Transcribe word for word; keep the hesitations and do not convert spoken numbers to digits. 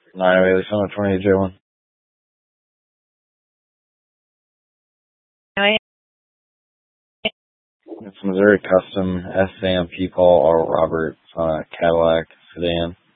nine oh eight, Louisiana, twenty-eight J one. It's Missouri Custom S A M P Paul R. Roberts uh, Cadillac sedan.